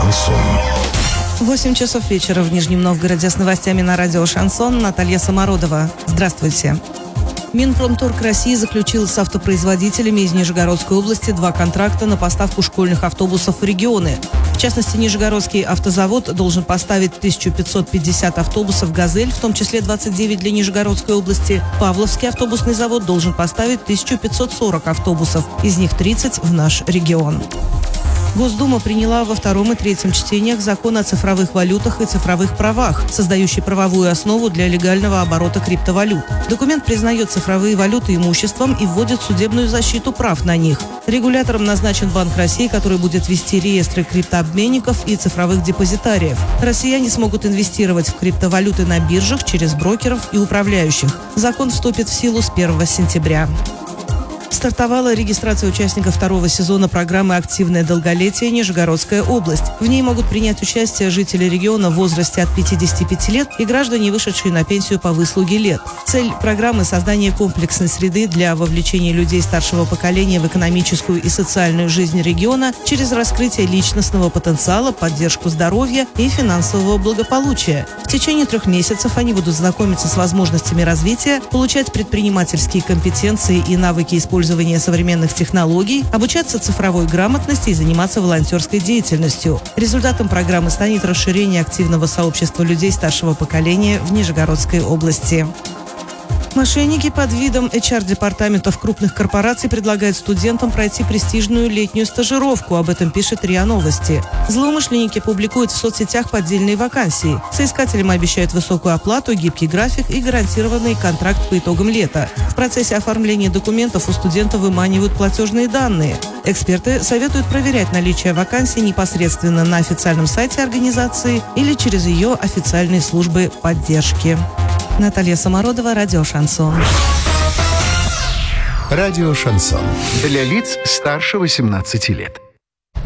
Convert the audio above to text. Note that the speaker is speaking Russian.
Шансон. 8 часов вечера в Нижнем Новгороде. С новостями на радио «Шансон» Наталья Самородова. Здравствуйте. Минпромторг России заключил с автопроизводителями из Нижегородской области 2 контракта на поставку школьных автобусов в регионы. В частности, Нижегородский автозавод должен поставить 1550 автобусов «Газель», в том числе 29 для Нижегородской области. Павловский автобусный завод должен поставить 1540 автобусов, из них 30 в наш регион. Госдума приняла во втором и третьем чтениях закон о цифровых валютах и цифровых правах, создающий правовую основу для легального оборота криптовалют. Документ признает цифровые валюты имуществом и вводит судебную защиту прав на них. Регулятором назначен Банк России, который будет вести реестры криптообменников и цифровых депозитариев. Россияне смогут инвестировать в криптовалюты на биржах через брокеров и управляющих. Закон вступит в силу с 1 сентября. Стартовала регистрация участников второго сезона программы «Активное долголетие. Нижегородская область». В ней могут принять участие жители региона в возрасте от 55 лет и граждане, вышедшие на пенсию по выслуге лет. Цель программы – создание комплексной среды для вовлечения людей старшего поколения в экономическую и социальную жизнь региона через раскрытие личностного потенциала, поддержку здоровья и финансового благополучия. В течение 3 месяцев они будут знакомиться с возможностями развития, получать предпринимательские компетенции и навыки использования современных технологий, обучаться цифровой грамотности и заниматься волонтерской деятельностью. Результатом программы станет расширение активного сообщества людей старшего поколения в Нижегородской области. Мошенники под видом HR-департаментов крупных корпораций предлагают студентам пройти престижную летнюю стажировку. Об этом пишет РИА Новости. Злоумышленники публикуют в соцсетях поддельные вакансии. Соискателям обещают высокую оплату, гибкий график и гарантированный контракт по итогам лета. В процессе оформления документов у студентов выманивают платежные данные. Эксперты советуют проверять наличие вакансий непосредственно на официальном сайте организации или через ее официальные службы поддержки. Наталья Самородова, радио «Шансон». Радио «Шансон». Для лиц старше 18 лет.